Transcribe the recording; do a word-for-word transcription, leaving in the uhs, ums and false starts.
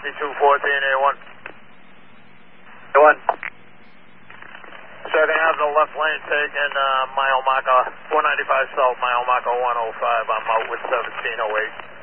fifty-two fourteen, A one. A one. Second half, the left lane taken, uh, Mile Marker, one ninety-five South, Mile Marker one oh five. I'm out with seventeen oh eight.